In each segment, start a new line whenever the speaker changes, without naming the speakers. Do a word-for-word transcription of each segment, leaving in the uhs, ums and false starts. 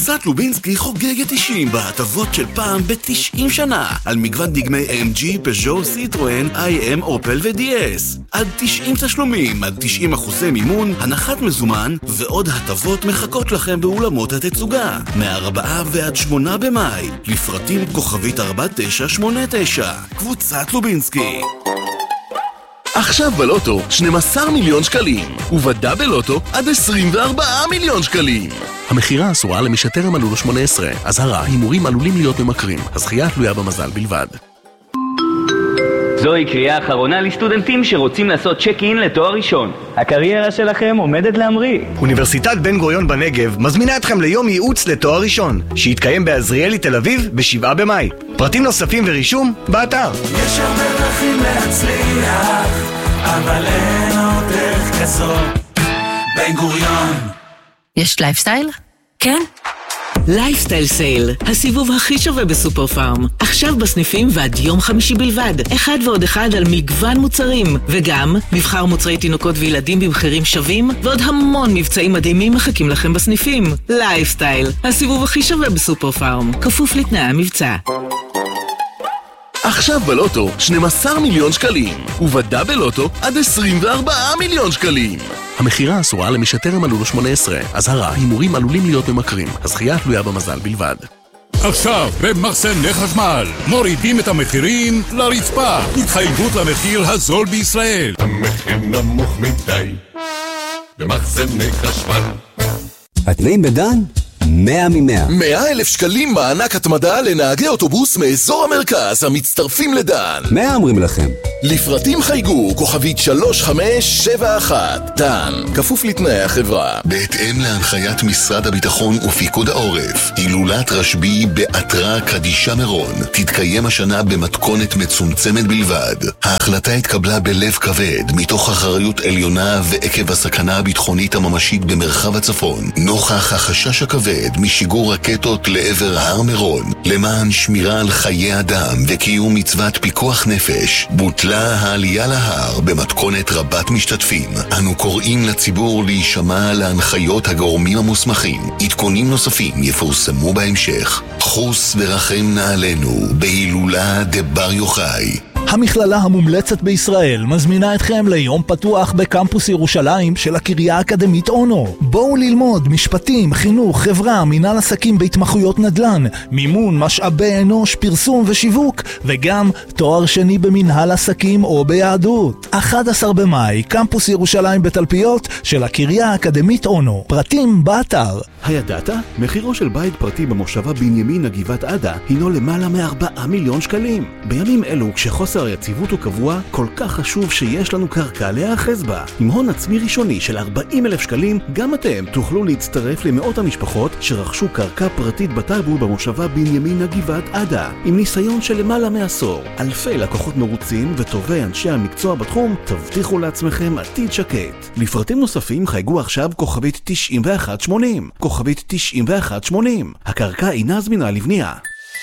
קבוצת לובינסקי חוגגת תשעים בהטבות של פעם ב-תשעים שנה על מגוון דגמי אם ג'י, פז'ו, סיטרואן, איי אם, אופל ו-די אס. עד תשעים תשלומים, עד תשעים אחוזי מימון, הנחת מזומן ועוד הטבות מחכות לכם באולמות התצוגה. מהארבעה ועד שמונה במאי. לפרטים כוכבית ארבע תשע שמונה תשע. קבוצת לובינסקי. עכשיו בלוטו שנים עשר מיליון שקלים, ובדאבל לוטו עד עשרים וארבעה מיליון שקלים. המחירה אסורה למי שטרם מלאו לו שמונה עשרה. אזהרה, הימורים עלולים להיות ממכרים. הזכייה תלויה במזל בלבד.
זוהי קריאה אחרונה לסטודנטים שרוצים לעשות צ'ק-אין לתואר ראשון. הקריירה שלכם עומדת להמריא.
אוניברסיטת בן גוריון בנגב מזמינה אתכם ליום ייעוץ לתואר ראשון, שיתקיים בעזריאלי תל אביב בשבעה במאי. פרטים נוספים ורישום באתר.
יש הרבה דרכים להצליח, אבל אין עוד דרך כזאת. בן גוריון.
יש לייפסטייל?
כן. לייפסטייל סייל, הסיבוב הכי שווה בסופר פארם. עכשיו בסניפים ועד יום חמישי בלבד. אחד ועוד אחד על מגוון מוצרים. וגם מבחר מוצרי תינוקות וילדים במחירים שווים, ועוד המון מבצעים מדהימים מחכים לכם בסניפים. לייפסטייל, הסיבוב הכי שווה בסופר פארם. כפוף לתנאי המבצע.
עכשיו בלוטו שנים עשר מיליון שקלים, ובדאבל לוטו עד עשרים וארבעה מיליון שקלים.
המחירה אסורה למי שטרם מלאו לו שמונה עשרה. אזהרה, הימורים עלולים להיות ממכרים. הזכייה תלויה במזל בלבד.
עכשיו במחסני חשמל מורידים את המחירים לרצפה. התחייבות למחיר הזול בישראל.
המחיר נמוך מדי במחסני חשמל.
התנאים בדן? מאה ממאה.
מאה אלף שקלים מענק התמדה לנהגי אוטובוס מאזור המרכז המצטרפים לדן.
מאה אומרים לכם.
לפרטים חייגו כוכבית שלוש חמש שבע אחת. דן, כפוף לתנאי החברה.
בהתאם להנחיית משרד הביטחון ופיקוד העורף, הילולת רשב"י בעטרה קדישה מירון תתקיים השנה במתכונת מצומצמת בלבד. ההחלטה התקבלה בלב כבד מתוך אחריות עליונה ועקב הסכנה הביטחונית הממשית במרחב הצפון, נוכח החשש הכבד משיגור רקטות לעבר הר מירון. למען שמירה על חיי אדם וקיום מצוות פיקוח נפש, בוטלה העלייה להר במתכונת רבת משתתפים. אנו קוראים לציבור להישמע להנחיות הגורמים המוסמכים. עדכונים נוספים יפורסמו בהמשך. חוס ורחם נעלינו בהילולה דבר יוחאי.
המכללה המומלצת בישראל מזמינה אתכם ליום פתוח בקמפוס ירושלים של הקריה האקדמית אונו. בואו ללמוד משפטים, חינוך, חברה, מנהל עסקים בהתמחויות נדל"ן, מימון, משאבי אנוש, פרסום ושיווק, וגם תואר שני במנהל עסקים או ביהדות. אחד עשר במאי, קמפוס ירושלים בתלפיות של הקריה האקדמית אונו. פרטים באתר.
הידעת? מחירו של בית פרטי במושבה בנימין גבעת עדה הינו למעלה מארבעה מיליון שקלים. בימים אלו כשחוסר היציבות הוא קבוע, כל כך חשוב שיש לנו קרקע להאחז בה. עם הון עצמי ראשוני של ארבעים אלף שקלים, גם אתם תוכלו להצטרף למאות המשפחות שרכשו קרקע פרטית בטאבו במושבה בנימין גבעת עדה, עם ניסיון של למעלה מעשור. אלפי לקוחות מרוצים וטובי אנשי המקצוע בתחום, תבטיחו לעצמכם עתיד שקט. לפרטים נוספים חייגו עכשיו כוכבית תשעים ואחת שמונים. כוכבית תשעים ואחת שמונים. הקרקע אינה זמינה לבנייה.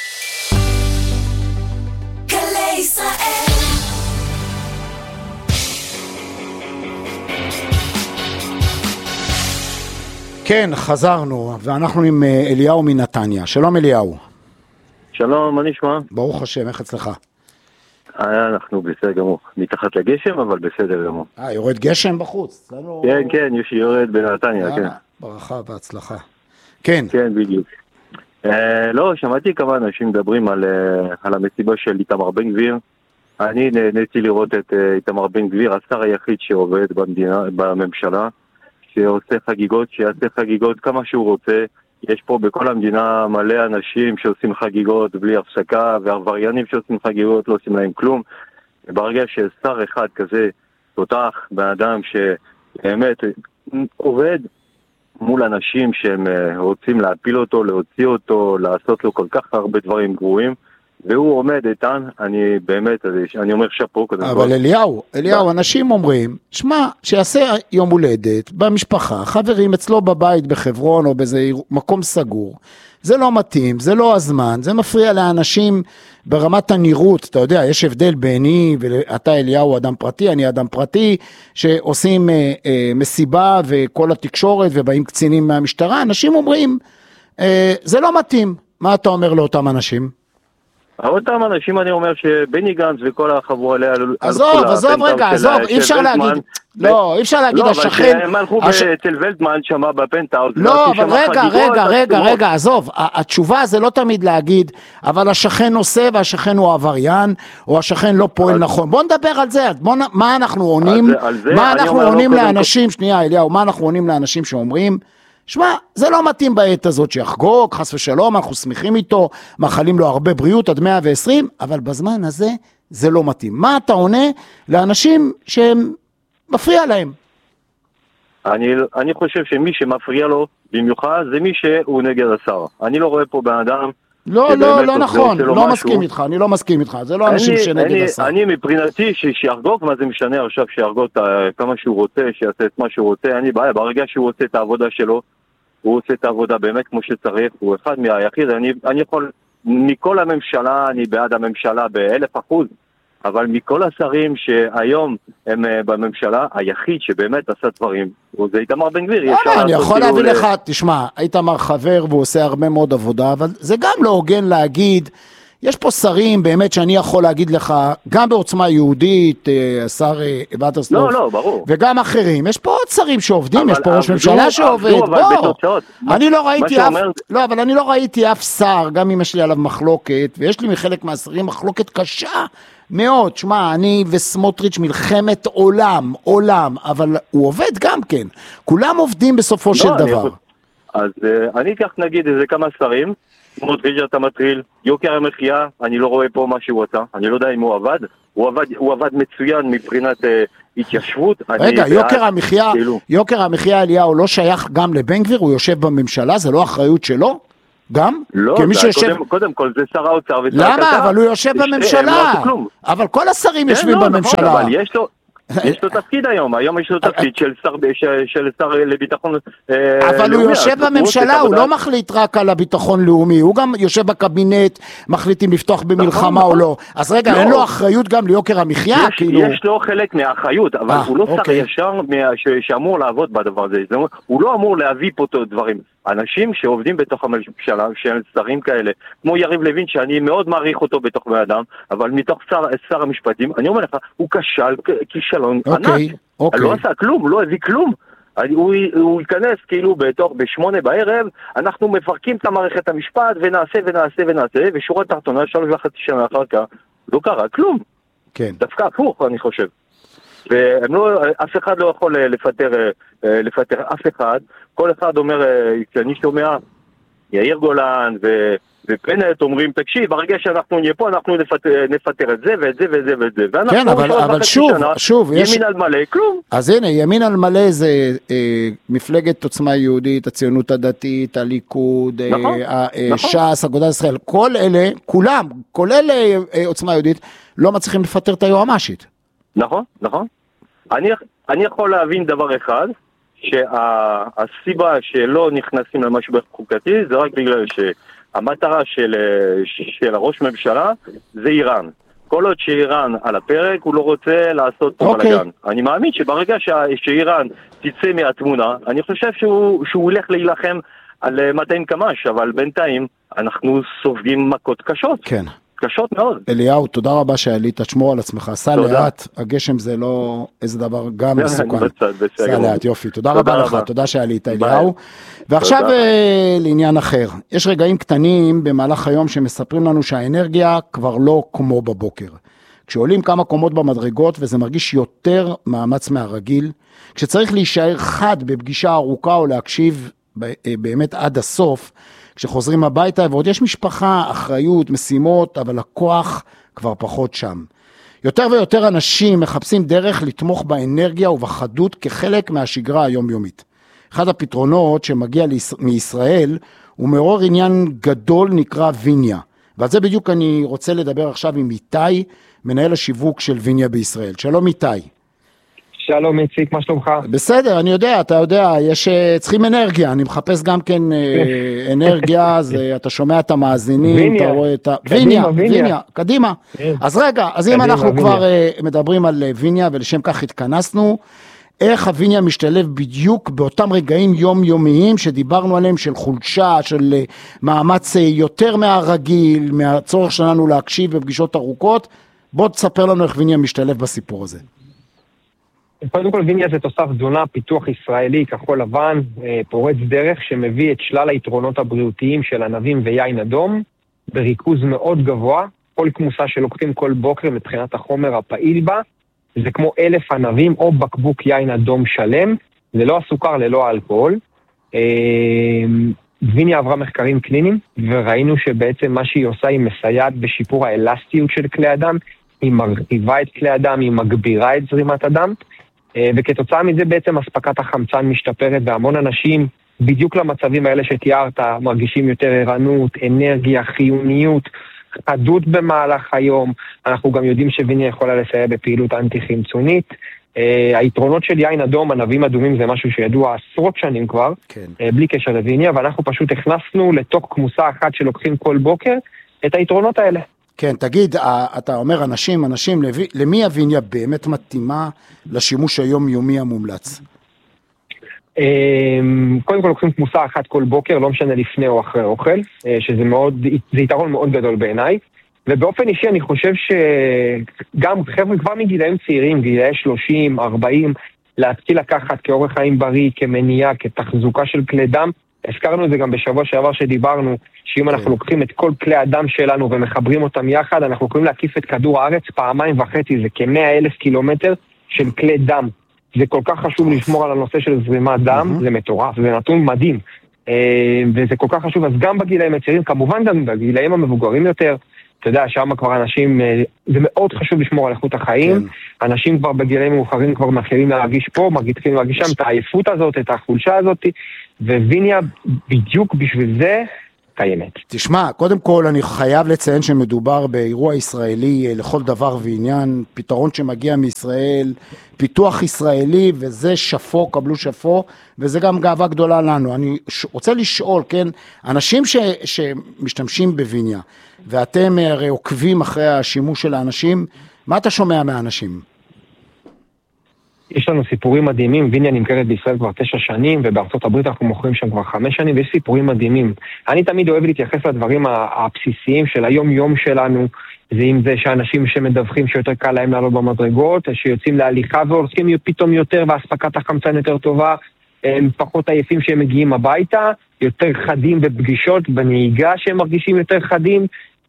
כן, חזרנו, ואנחנו עם אליהו מנתניה. שלום אליהו.
שלום, מה נשמע?
ברוך השם, איך אצלך?
אנחנו בסדר גמור. מתחת לגשם, אבל בסדר גמור.
אה, יורד גשם בחוץ?
כן, כן, יש יורד בנתניה, כן.
ברכה והצלחה. כן.
כן, בדיוק. לא, שמעתי כמה אנשים מדברים על המסיבה של איתמר בן גביר. אני נהניתי לראות את איתמר בן גביר, השר היחיד שעובד במדינה, בממשלה. שעושה חגיגות, שיעשה חגיגות כמה שהוא רוצה. יש פה בכל המדינה מלא אנשים שעושים חגיגות בלי הפסקה, ועבריינים שעושים חגיגות לא עושים להם כלום. ברגע ששר אחד כזה תותח באדם שבאמת עובד מול אנשים שהם רוצים להפיל אותו, להוציא אותו, לעשות לו כל כך הרבה דברים גרועים, והוא עומד איתן, אני באמת, אני אומר שפו.
אבל אליהו, אליהו, אנשים אומרים, שמע, שיעשה יום הולדת במשפחה, חברים אצלו בבית בחברון או באיזה מקום סגור, זה לא מתאים, זה לא הזמן, זה מפריע לאנשים ברמת הנראות, אתה יודע, יש הבדל ביני, ואתה אליהו אדם פרטי, אני אדם פרטי, שעושים אה, אה, מסיבה וכל התקשורת, ובאים קצינים מהמשטרה, אנשים אומרים, זה לא מתאים. מה אתה אומר לאותם אנשים?
אותם אנשים אני אומר שבני גנץ וכל החבורה עליה...
עזוב, עזוב רגע, עזוב, אי אפשר להגיד... לא, אי אפשר להגיד השכן...
לא, אבל הם הלכו אצל ולטמן שמה בפנטהאוז...
לא, אבל רגע, רגע, רגע, רגע, עזוב, התשובה זה לא תמיד להגיד, אבל השכן עושה והשכן הוא עבריין, או השכן לא פועל נכון. בוא נדבר על זה, מה אנחנו עונים, מה אנחנו עונים לאנשים, שנייה אליהו, מה אנחנו עונים לאנשים שאומרים, שמע, זה לא מתאים בעת הזאת שיחגוג, חס ושלום, אנחנו שמחים איתו, מאחלים לו הרבה בריאות עד מאה ועשרים, אבל בזמן הזה זה לא מתאים. מה אתה עונה לאנשים שהם מפריע להם?
אני, אני חושב שמי שמפריע לו במיוחד זה מי שהוא נגד השר. אני לא רואה פה בן אדם...
לא, לא, לא נכון, לא משהו. מסכים איתך, אני לא מסכים איתך, זה לא אנשים אני, שנגד
אני,
השר.
אני מבחינתי שיחגוג, מה זה משנה עכשיו שיחגוג כמה שהוא רוצה, שיעשה את מה שהוא רוצה, אני בעיה, ברגע שהוא עושה את העבודה שלו, הוא עושה את העבודה באמת כמו שצריך, הוא אחד מהיחיד, אני, אני יכול, מכל הממשלה, אני בעד הממשלה באלף אחוז, אבל מכל השרים שהיום הם בממשלה, היחיד שבאמת עשה דברים, זה איתמר בן גביר.
אני יכול להביא לך, תשמע, איתמר חבר והוא עושה הרבה מאוד עבודה, אבל זה גם לא הוגן להגיד, יש פה שרים באמת שאני יכול להגיד לך, גם בעוצמה יהודית, השר וטרסלוף,
לא, לא, ברור.
וגם אחרים, יש פה עוד שרים שעובדים, יש פה ראש ממשלה שעובד, בוא, אני לא ראיתי אף, לא, אבל אני לא ראיתי אף שר, גם אם יש לי עליו מחלוקת, ויש לי מחלק מהשרים מחלוקת קשה מאוד, שמה, אני וסמוטריץ' מלחמת עולם, עולם, אבל הוא עובד גם כן, כולם עובדים בסופו של דבר.
אז אני אקח נגיד איזה כמה שרים, סמוטריץ' אתה מטריל, יוקר המחיה, אני לא רואה פה מה שהוא עשה, אני לא יודע אם הוא עבד, הוא עבד, הוא עבד מצוין מבחינת אה, התיישבות.
רגע, יוקר המחיה, כאילו... יוקר המחיה אליהו לא שייך גם לבן גביר, הוא יושב בממשלה, זה לא אחריות שלו? גם?
לא, שיושב... קודם, קודם כל זה שר האוצר ושר
למה? הכלכלה. אבל הוא יושב בממשלה. אבל כל השרים יושבים
לא,
בממשלה.
נכון, אבל יש לו... יש לו תפקיד היום, היום יש לו תפקיד של שר, של שר לביטחון לאומי.
אבל הוא יושב בממשלה, הוא לא מחליט רק על הביטחון לאומי, הוא גם יושב בקבינט, מחליט אם לפתוח במלחמה או לא. אז רגע, אין לו אחריות גם ליוקר המחיה?
יש לו חלק מהאחריות, אבל הוא לא שר ישר שאמור לעבוד בדבר הזה. הוא לא אמור להביא פה דברים. אנשים שעובדים בתוך הממשלה, של שרים כאלה, כמו יריב לוין, שאני מאוד מעריך אותו בתוך בן אדם, אבל מתוך שר, שר המשפטים, אני אומר לך, הוא כשל, כישלון ענק.
אוקיי.
לא עשה כלום, לא הביא כלום. הוא, הוא ייכנס כאילו בתוך, בשמונה בערב, אנחנו מפרקים את המערכת המשפט, ונעשה ונעשה ונעשה, ושורה תחתונה, שלוש וחצי שנה אחר כך, לא קרה כלום.
כן.
דווקא הפוך, אני חושב. והם לא, אף אחד לא יכול לפטר, לפטר אף אחד. כל אחד אומר, כשאני שומע, יאיר גולן ו... ופנט אומרים, תקשיב, ברגע שאנחנו נהיה פה, אנחנו נפטר, נפטר את זה ואת זה ואת זה ואת זה.
כן, אבל, אבל שוב,
שנה,
שוב,
ימין
יש...
על מלא, כלום.
אז הנה, ימין על מלא זה אה, מפלגת עוצמה יהודית, הציונות הדתית, הליכוד,
נכון,
אה, אה,
נכון.
ש"ס, אגודת ישראל, כל אלה, כולם, כולל אה, עוצמה יהודית, לא מצליחים לפטר את היועמ"שית.
נכון, נכון. אני, אני יכול להבין דבר אחד, שהסיבה שלא נכנסים למשבר חוקתי, זה רק בגלל שהמטרה של, של הראש ממשלה זה איראן. כל עוד שאיראן על הפרק, הוא לא רוצה לעשות פה
אוקיי.
בלגן. אני מאמין שברגע שאיראן תצא מהתמונה, אני חושב שהוא, שהוא ילך להילחם על מאתיים קמ"ש, אבל בינתיים אנחנו סופגים מכות קשות.
כן.
קשות מאוד.
אליהו, תודה רבה שעלית, תשמור על עצמך, סע לאט, הגשם זה לא איזה דבר גם מסוכן. סע לאט, יופי, תודה רבה לך, תודה שעלית אליהו. ועכשיו לעניין אחר, יש רגעים קטנים במהלך היום שמספרים לנו שהאנרגיה כבר לא כמו בבוקר. כשעולים כמה קומות במדרגות וזה מרגיש יותר מאמץ מהרגיל, כשצריך להישאר חד בפגישה ארוכה או להקשיב באמת עד הסוף, כשחוזרים הביתה, ועוד יש משפחה, אחריות, משימות, אבל הכוח כבר פחות שם. יותר ויותר אנשים מחפשים דרך לתמוך באנרגיה ובחדות כחלק מהשגרה היומיומית. אחד הפתרונות שמגיע מישראל הוא מעורר עניין גדול נקרא ויניה. ועל זה בדיוק אני רוצה לדבר עכשיו עם איתי, מנהל השיווק של ויניה בישראל. שלום איתי.
שלום איציק, מה שלומך?
בסדר, אני יודע, אתה יודע, יש, צריכים אנרגיה, אני מחפש גם כן אנרגיה, אז אתה שומע את המאזינים, אתה רואה את ה... ויניה, ויניה, קדימה. אז רגע, אז אם אנחנו כבר מדברים על ויניה, ולשם כך התכנסנו, איך הוויניה משתלב בדיוק באותם רגעים יומיומיים שדיברנו עליהם, של חולשה, של מאמץ יותר מהרגיל, מהצורך שלנו להקשיב בפגישות ארוכות. בוא תספר לנו איך ויניה משתלב בסיפור הזה.
קודם כל, ויניה זה תוסף תזונה, פיתוח ישראלי, כחול לבן, פורץ דרך, שמביא את שלל היתרונות הבריאותיים של ענבים ויין אדום, בריכוז מאוד גבוה. כל כמוסה שלוקחים כל בוקר מבחינת החומר הפעיל בה, זה כמו אלף ענבים או בקבוק יין אדום שלם, ללא הסוכר, ללא האלכוהול. ויניה עברה מחקרים קליניים, וראינו שבעצם מה שהיא עושה, היא מסייעת בשיפור האלסטיות של כלי הדם, היא מרחיבה את כלי הדם, היא מגבירה את זרימת הדם, וכתוצאה מזה בעצם הספקת החמצן משתפרת, והמון אנשים בדיוק למצבים האלה שתיארת, מרגישים יותר ערנות, אנרגיה, חיוניות, חדות במהלך היום. אנחנו גם יודעים שוויניה יכולה לסייע בפעילות אנטי-חמצונית. היתרונות של יין אדום, ענבים אדומים, זה משהו שידוע עשרות שנים כבר, כן. בלי קשר לוויניה, ואנחנו פשוט הכנסנו לתוך כמוסה אחת שלוקחים כל בוקר את היתרונות האלה.
כן, תגיד, אתה אומר אנשים, אנשים, למי הוויניה באמת מתאימה לשימוש היומיומי המומלץ?
קודם כל לוקחים כמוסה אחת כל בוקר, לא משנה לפני או אחרי אוכל, שזה מאוד, זה יתרון מאוד גדול בעיניי, ובאופן אישי אני חושב שגם חבר'ה כבר מגילאים צעירים, גילאי שלושים, ארבעים, להתחיל לקחת כאורח חיים בריא, כמניעה, כתחזוקה של כלי דם. הזכרנו את זה גם בשבוע שעבר שדיברנו, שאם אנחנו לוקחים את כל כלי הדם שלנו ומחברים אותם יחד, אנחנו יכולים להקיף את כדור הארץ פעמיים וחצי, זה כ-מאה אלף קילומטר של כלי דם. זה כל כך חשוב לשמור על הנושא של זרימת דם, זה מטורף, זה נתון מדהים, וזה כל כך חשוב. אז גם בגילאים הצעירים, כמובן גם בגילאים המבוגרים יותר, אתה יודע, שם כבר אנשים, זה מאוד חשוב לשמור על איכות החיים, אנשים כבר בגילאים מאוחרים כבר מתחילים להרגיש פה, מתחילים להרגיש שם את העייפות הזאת, את החולשה הזאת, וויניה בדיוק בשביל זה קיימת.
תשמע, קודם כל אני חייב לציין שמדובר באירוע ישראלי לכל דבר ועניין, פתרון שמגיע מישראל, פיתוח ישראלי, וזה שפו, קבלו שפו, וזה גם גאווה גדולה לנו. אני רוצה לשאול, כן, אנשים ש, שמשתמשים בוויניה, ואתם הרי עוקבים אחרי השימוש של האנשים, מה אתה שומע מהאנשים?
יש לנו סיפורים מדהימים, ויניה נמכרת בישראל כבר תשע שנים, ובארצות הברית אנחנו מוכרים שם כבר חמש שנים, ויש סיפורים מדהימים. אני תמיד אוהב להתייחס לדברים הבסיסיים של היום-יום שלנו, זה אם זה שאנשים שמדווחים שיותר קל להם לעלות במדרגות, שיוצאים להליכה והולכים פתאום יותר, והספקת החמצן יותר טובה, הם פחות עייפים שהם מגיעים הביתה, יותר חדים בפגישות, בנהיגה שהם מרגישים יותר חדים,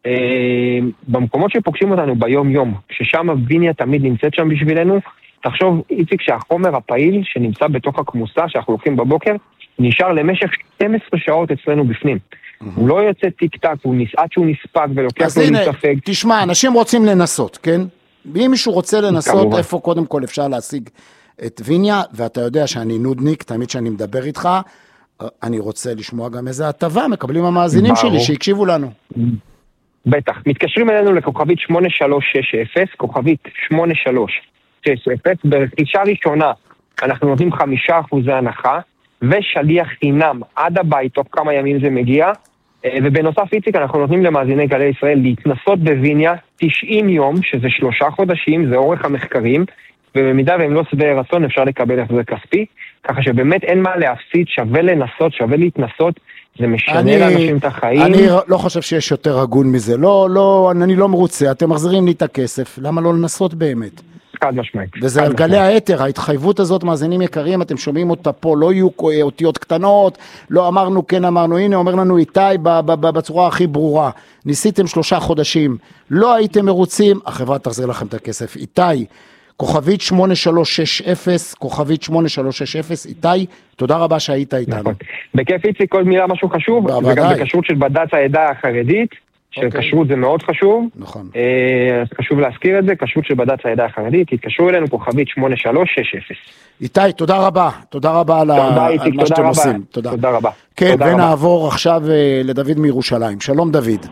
במקומות שפוגשים אותנו ביום-יום, ששם ויניה תמיד נמצאת שם בשבילנו. תחשוב, איציק, שהחומר הפעיל שנמצא בתוך הכמוסה שאנחנו לוקחים בבוקר, נשאר למשך שתים עשרה שעות אצלנו בפנים. הוא לא יוצא טיק-טק, הוא עד שהוא נספק ולוקח לו להסתפק.
תשמע, אנשים רוצים לנסות, כן? ואם מישהו רוצה לנסות, איפה קודם כל אפשר להשיג את ויניה, ואתה יודע שאני נודניק, תמיד שאני מדבר איתך, אני רוצה לשמוע גם איזה הטבה, מקבלים המאזינים שלי שהקשיבו לנו.
בטח, מתקשרים אלינו לכוכבית שמונה שלוש שש אפס, כוכבית שמונה שלוש שש אפס, ברכישה ראשונה אנחנו נותנים חמישה אחוזי הנחה, ושליח חינם עד הבית, תוך כמה ימים זה מגיע, ובנוסף איציק אנחנו נותנים למאזיני גלי ישראל להתנסות בוויניה תשעים יום, שזה שלושה חודשים, זה אורך המחקרים, ובמידה והם לא שבעי רצון אפשר לקבל החזר כספי, ככה שבאמת אין מה להפסיד, שווה לנסות, שווה להתנסות, זה משנה אני, לאנשים את החיים.
אני לא חושב שיש יותר הגון מזה, לא, לא, אני לא מרוצה, אתם מחזירים לי את הכסף, למה לא לנסות באמת?
חד משמעית.
וזה על גלי היתר, ההתחייבות הזאת, מאזינים יקרים, אתם שומעים אותה פה, לא יהיו אותיות קטנות, לא אמרנו, כן אמרנו, הנה אומר לנו איתי בצורה הכי ברורה, ניסיתם שלושה חודשים, לא הייתם מרוצים, החברה תחזיר לכם את הכסף. איתי, כוכבית שמונה שלוש שש אפס, כוכבית שמונה שלוש שש אפס, איתי, תודה רבה שהיית איתנו.
בכיף איציק, כל מילה משהו חשוב, וגם בכשרות של בד"ץ העדה החרדית, שכשרות זה מאוד חשוב.
נכון.
אז חשוב להזכיר את זה, כשרות של בד"ץ העדה החרדית, תתקשרו אלינו כוכבית שמונה שלוש שש אפס.
איתי, תודה רבה, תודה רבה על מה שאתם עושים.
תודה רבה.
כן, ונעבור עכשיו לדוד מירושלים. שלום דוד.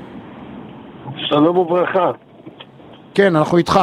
שלום וברכה.
כן, אנחנו איתך.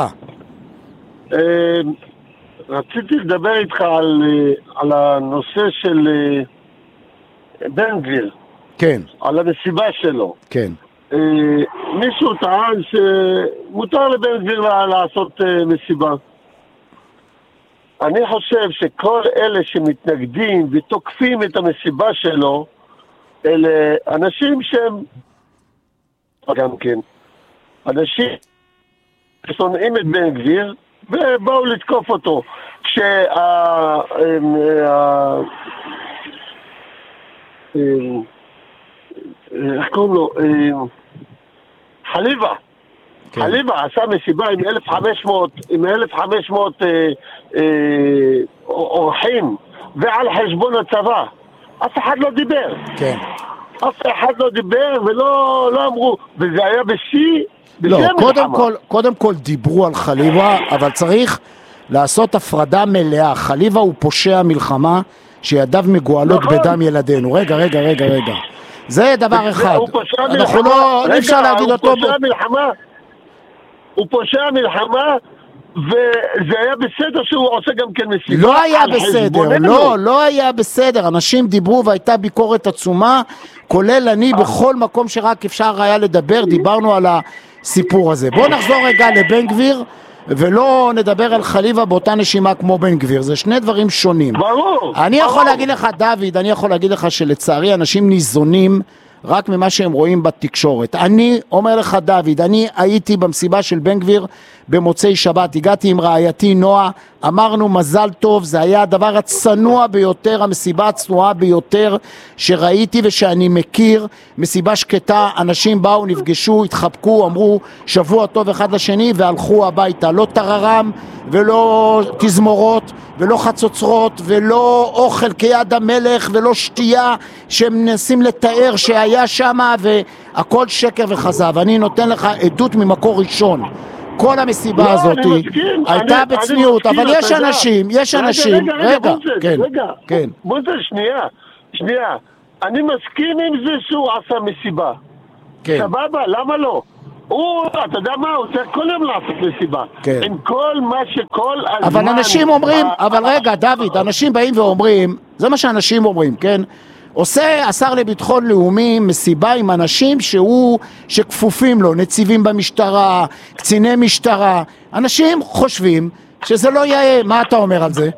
רציתי לדבר איתך על, על הנושא של בן גביר.
כן.
על המסיבה שלו.
כן.
מישהו טען שמותר לבן גביר לעשות מסיבה. אני חושב שכל אלה שמתנגדים ותוקפים את המסיבה שלו, אלה אנשים שהם גם כן, אנשים ששונאים את בן גביר ובאו לתקוף אותו. כשה... איך קוראים לו? חליבה. חליבה עשה מסיבה עם אלף וחמש מאות עם אלף וחמש מאות אורחים ועל חשבון הצבא. אף אחד לא דיבר.
כן.
אף אחד לא דיבר ולא לא אמרו, וזה היה בשיא,
לא, קודם כל, קודם כל דיברו על חליבה, אבל צריך לעשות הפרדה מלאה. חליבה הוא פושע מלחמה שידיו מגואלות נכון. בדם ילדינו. רגע, רגע, רגע, רגע. זה דבר אחד. אנחנו לא, אי אפשר להגיד אותו.
הוא פושע מלחמה, הוא פושע מלחמה, וזה היה בסדר שהוא עושה גם כן מסיבה.
לא היה בסדר, לא, לא היה בסדר. אנשים דיברו והייתה ביקורת עצומה, כולל אני בכל מקום שרק אפשר היה לדבר, דיברנו על הסיפור הזה. בואו נחזור רגע לבן גביר, ולא נדבר על חליבה באותה נשימה כמו בן גביר. זה שני דברים שונים.
ברור.
אני יכול להגיד לך, דוד, אני יכול להגיד לך שלצערי אנשים ניזונים רק ממה שהם רואים בתקשורת. אני אומר לך, דוד, אני הייתי במסיבה של בן גביר במוצאי שבת, הגעתי עם רעייתי נועה, אמרנו מזל טוב, זה היה הדבר הצנוע ביותר, המסיבה הצנועה ביותר שראיתי ושאני מכיר, מסיבה שקטה, אנשים באו, נפגשו, התחבקו, אמרו שבוע טוב אחד לשני והלכו הביתה, לא טררם ולא תזמורות ולא חצוצרות ולא אוכל כיד המלך ולא שתייה שהם מנסים לתאר שהיה שם, והכל שקר וחזב. אני נותן לך עדות ממקור ראשון. כל המסיבה הזאת הייתה בצניעות, אבל יש אנשים, יש אנשים, רגע, כן, כן.
בוא זה שנייה, שנייה, אני מסכים עם זה שהוא עשה מסיבה, סבבה, למה לא? הוא, אתה יודע מה, הוא צריך כל יום לעשות מסיבה, עם כל מה שכל הזמן...
אבל אנשים אומרים, אבל רגע, דוד, אנשים באים ואומרים, זה מה שאנשים אומרים, כן? עושה השר לביטחון לאומי מסיבה עם אנשים שהוא, שכפופים לו, נציבים במשטרה, קציני משטרה. אנשים חושבים שזה לא יהיה. מה אתה אומר על זה?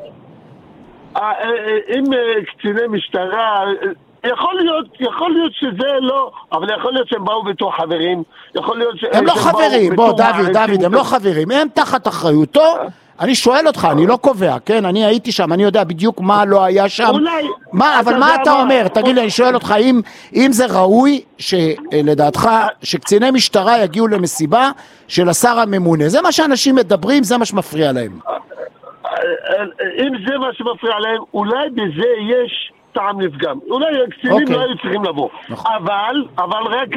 אם קציני משטרה, יכול להיות, יכול להיות שזה לא, אבל יכול להיות שהם באו בתור חברים, יכול להיות שהם
הם לא חברים, בוא דוד, דוד, הם לא חברים, הם תחת אחריותו. אני שואל אותך, אני לא קובע, כן? אני הייתי שם, אני יודע בדיוק מה לא היה שם.
אולי...
מה, אבל מה אתה אומר? תגיד לי, אני שואל אותך, אם, אם זה ראוי שלדעתך, שקציני משטרה יגיעו למסיבה של השר הממונה. זה מה שאנשים מדברים, זה מה שמפריע להם.
אם זה מה שמפריע להם, אולי בזה יש טעם לפגם. אולי הקצינים לא היו צריכים לבוא. אבל, אבל רק...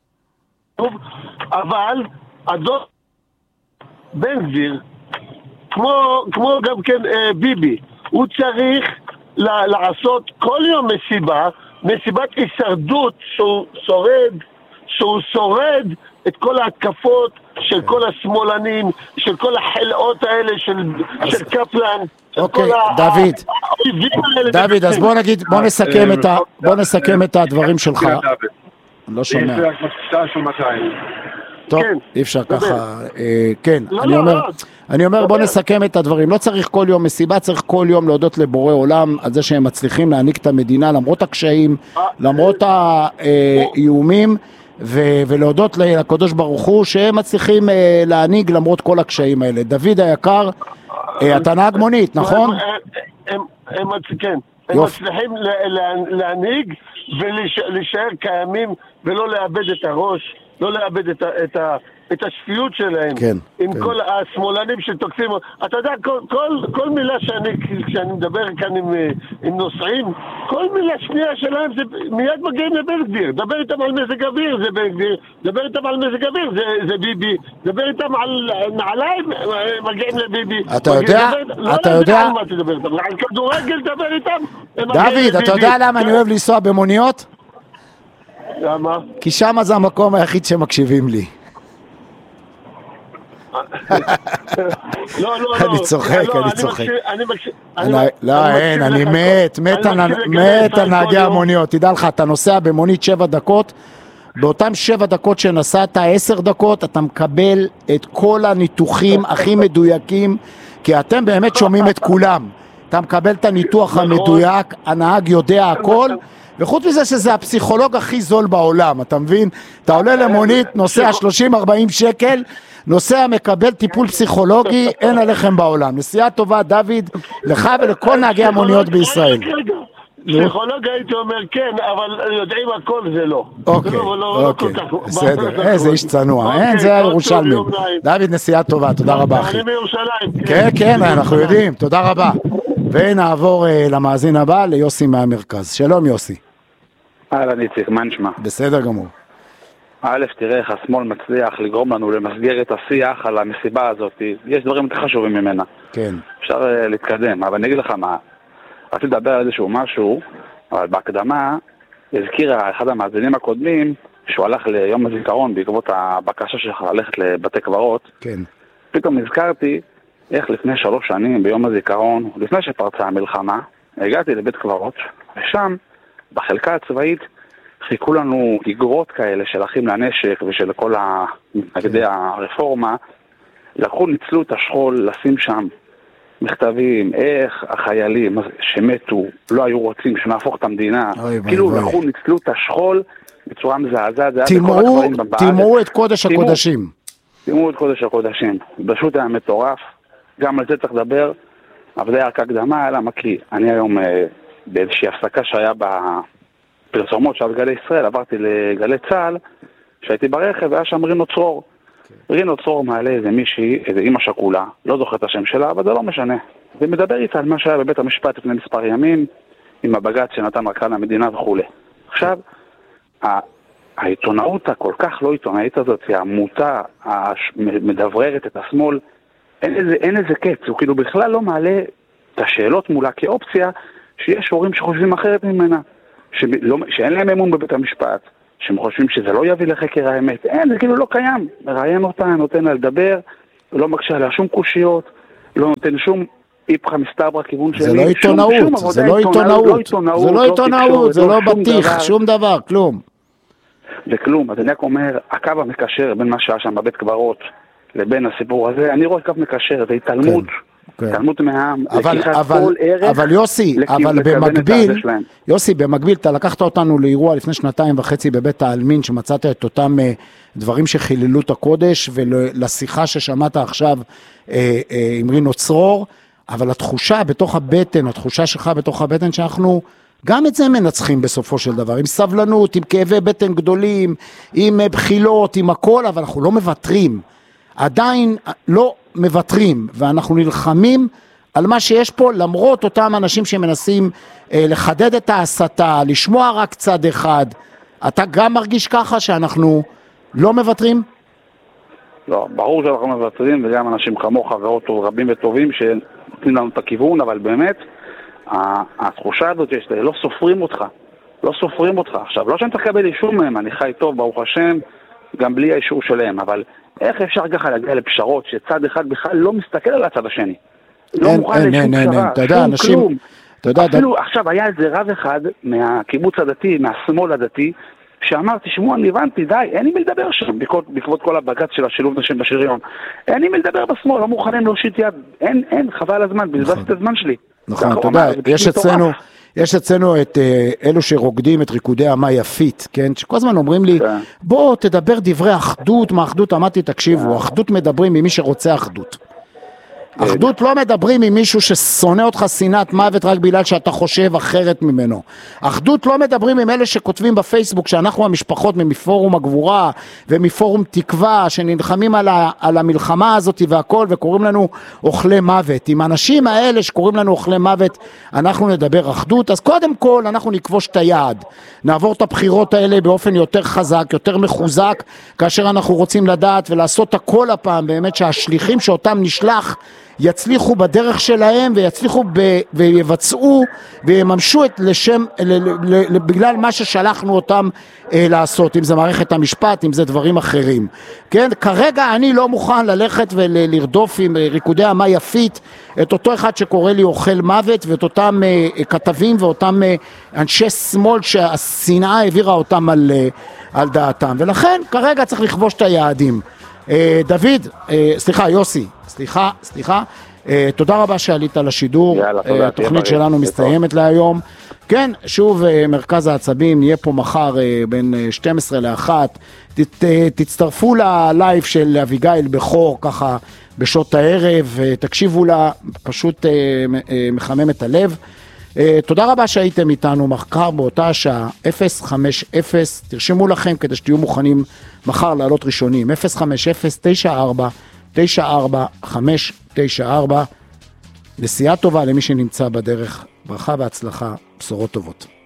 אבל, הדוח בן גביר, כמו, כמו גם כן אה, ביבי, הוא צריך ל- לעשות כל יום מסיבה, מסיבת הישרדות שהוא שורד, שהוא שורד את כל ההתקפות של כל השמאלנים, של כל החלאות האלה של, של קפלן.
אוקיי, דוד, דוד, אז בוא נגיד, בוא נסכם את ה, בוא נסכם את הדברים שלך. אני לא שומע. טוב, אי אפשר ככה, כן, אני אומר, אני אומר בוא נסכם את הדברים, לא צריך כל יום מסיבה, צריך כל יום להודות לבורא עולם על זה שהם מצליחים להעניק את המדינה למרות הקשיים, למרות האיומים, ולהודות לקדוש ברוך הוא שהם מצליחים להעניק למרות כל הקשיים האלה. דוד היקר, אתה נהג מונית, נכון?
הם מצליחים להעניק ולהישאר קיימים ולא לאבד את הראש, לא לאבד את, את, את השפיות שלהם,
כן,
עם
כן.
כל השמאלנים שתוקפים. אתה יודע, כל, כל, כל מילה שאני, כשאני מדבר כאן עם, עם נוסעים, כל מילה שנייה שלהם זה מיד מגיעים לבן גביר. דבר איתם על מזג אוויר, זה בן גביר. דבר איתם על מזג אוויר, זה, זה ביבי. דבר איתם על נעליים, מגיעים לביבי.
אתה יודע,
דבר,
אתה
לא
יודע...
על מה תדבר איתם, על כדורגל דבר איתם.
דוד, אתה יודע למה אני אוהב לנסוע במוניות?
למה?
כי שם זה המקום היחיד שמקשיבים לי.
לא, לא,
אני צוחק, אני צוחק.
אני
לא, אין, אני מת, מת על נהגי המוניות. תדע לך, אתה נוסע במונית שבע דקות, באותם שבע דקות שנסעת עשר דקות, אתה מקבל את כל הניתוחים הכי מדויקים כי אתם באמת שומעים את כולם. אתה מקבל את הניתוח המדויק, הנהג יודע הכל, וחוץ מזה שזה הפסיכולוג הכי זול בעולם, אתה מבין? אתה עולה למונית, נוסע שלושים ארבעים שקל, נוסע מקבל טיפול פסיכולוגי, אין עליכם בעולם. נסיעה טובה, דוד, לך ולכל נהגי המוניות בישראל.
פסיכולוג הייתי אומר כן, אבל יודעים הכל זה לא.
אוקיי, אוקיי, בסדר, איזה איש צנוע, אין, זה הירושלמים. דוד, נסיעה טובה, תודה רבה אחי.
אני מירושלים.
כן, כן, אנחנו יודעים, תודה רבה. ונעבור למאזין הבא, ליוסי מהמרכז. שלום יוסי.
אהלן איציק, מה נשמע?
בסדר גמור.
א', תראה איך השמאל מצליח לגרום לנו למסגר את השיח על המסיבה הזאת. יש דברים יותר חשובים ממנה.
כן.
אפשר uh, להתקדם, אבל אני אגיד לך מה, רציתי לדבר על איזשהו משהו, אבל בהקדמה הזכיר אחד המאזינים הקודמים שהוא הלך ליום הזיכרון בעקבות הבקשה שלך ללכת לבתי קברות.
כן.
פתאום הזכרתי איך לפני שלוש שנים ביום הזיכרון, לפני שפרצה המלחמה, הגעתי לבית קברות, ושם בחלקה הצבאית חיכו לנו איגרות כאלה של אחים לנשק ושל כל המתנגדי הרפורמה, לקחו, ניצלו את השכול לשים שם מכתבים, איך החיילים שמתו לא היו רוצים שנהפוך את המדינה, כאילו לקחו, ניצלו את השכול בצורה מזעזעת.
תימרו את קודש הקודשים.
תימרו את קודש הקודשים. פשוט היה מטורף, גם על זה צריך לדבר, אבל זה היה רק הקדמה, למה כי אני היום באיזושהי הפסקה שהיה בפרסומות של גלי ישראל, עברתי לגלי צהל, שהייתי ברכב, והיה שם רינו צרור. רינו צרור מעלה איזה מישהי, איזה אמא שכולה, לא זוכר את השם שלה, אבל זה לא משנה. ומדבר איתה על מה שהיה בבית המשפט לפני מספר ימים, עם הבג"ץ שנתן ארכה למדינה וכו'. עכשיו, העיתונאות הכל כך לא עיתונאית הזאת, העמותה המדבררת את השמאל, אין איזה, אין איזה קץ, הוא כאילו בכלל לא מעלה את השאלות מולה כאופציה, שיש הורים שחושבים אחרת ממנה, שלא, שאין להם אמון בבית המשפט, שהם חושבים שזה לא יביא לחקר האמת, אין, זה כאילו לא קיים, מראיין אותה, נותן לה לדבר, לא מקשה לה שום קושיות, לא נותן שום איפכה מסתבר כיוון שלי.
זה לא עיתונאות, זה לא עיתונאות, זה לא עיתונאות, זה לא בטיח, שום דבר, כלום.
וכלום, אז אני רק אומר, הקו המקשר בין מה שהיה שם בבית קברות לבין הסיפור הזה, אני רואה קו מקשר, זה התעלמות, התעלמות מהעם, לקיחת כל ערך,
אבל יוסי, אבל במקביל, יוסי, במקביל, אתה לקחת אותנו לאירוע לפני שנתיים וחצי בבית העלמין, שמצאת את אותם דברים שחיללו את הקודש, ולשיחה ששמעת עכשיו עם רינו צרור, אבל התחושה בתוך הבטן, התחושה שלך בתוך הבטן שאנחנו גם את זה מנצחים בסופו של דבר, עם סבלנות, עם כאבי בטן גדולים, עם בחילות, עם הכל, אבל אנחנו לא מוותרים. עדיין לא מוותרים, ואנחנו נלחמים על מה שיש פה, למרות אותם אנשים שמנסים אה, לחדד את ההסתה, לשמוע רק צד אחד. אתה גם מרגיש ככה שאנחנו לא מוותרים?
לא, ברור שאנחנו מוותרים, וגם אנשים כמוך ועוד רבים וטובים שנותנים לנו את הכיוון, אבל באמת, התחושה הזאת שיש, לא סופרים אותך, לא סופרים אותך. עכשיו, לא שאני צריך לקבל אישור מהם, אני חי טוב, ברוך השם, גם בלי האישור שלהם, אבל איך אפשר ככה להגיע לפשרות שצד אחד בכלל לא מסתכל על הצד השני? לא מוכן לשום פשרה, שום כלום. אפילו עכשיו היה איזה רב אחד מהקיבוץ הדתי, מהשמאל הדתי, שאמר, תשמעו, אני הבנתי, די, אין לי מי לדבר שם, בעקבות כל הבג"ץ של השילוב נשים בשריון. אין לי מי לדבר בשמאל, לא מוכנים להושיט יד, אין, אין, חבל הזמן, בזבזתי את הזמן שלי.
נכון, אתה יודע, יש אצלנו, יש אצלנו את אלו שרוקדים את ריקודי המה יפית, כן? שכל הזמן אומרים לי, בוא תדבר דברי אחדות, מה אחדות? אמרתי, תקשיבו, אחדות מדברים ממי שרוצה אחדות. אחדות לא מדברים עם מישהו ששונא אותך שנאת מוות רק בגלל שאתה חושב אחרת ממנו. אחדות לא מדברים עם אלה שכותבים בפייסבוק שאנחנו המשפחות מפורום הגבורה ומפורום תקווה שנלחמים על, ה, על המלחמה הזאת והכל וקוראים לנו אוכלי מוות. עם האנשים האלה שקוראים לנו אוכלי מוות אנחנו נדבר אחדות. אז קודם כל אנחנו נכבוש את היעד. נעבור את הבחירות האלה באופן יותר חזק, יותר מחוזק, כאשר אנחנו רוצים לדעת ולעשות הכל הפעם באמת שהשליחים שאותם נשלח יצליחו בדרך שלהם ויצליחו ב, ויבצעו ויממשו את לשם ל, ל, ל, בגלל מה ששלחנו אותם אה, לעשות, אם זה מערכת המשפט, אם זה דברים אחרים. כן, כרגע אני לא מוכן ללכת ולרדוף עם ריקודי המה יפית את אותו אחד שקורא לי אוכל מוות ואת אותם אה, כתבים ואותם אה, אנשי שמאל שהשנאה העבירה אותם על, אה, על דעתם, ולכן כרגע צריך לכבוש את היעדים. דוד, סליחה, יוסי, סליחה, סליחה, תודה רבה שעלית לשידור, התוכנית שלנו מסתיימת להיום. כן, שוב מרכז העצבים יהיה פה מחר בין שתים עשרה לאחת, תצטרפו ללייב של אביגיל בחור ככה בשעות הערב, תקשיבו לה, פשוט מחמם את הלב. תודה רבה שהייתם איתנו, מחר באותה שעה אפס חמש אפס, תרשמו לכם כדי שתהיו מוכנים מחר לעלות ראשונים, אפס חמש אפס תשע ארבע תשע ארבע חמש תשע ארבע. נסיעה טובה למי שנמצא בדרך, ברכה והצלחה, בשורות טובות.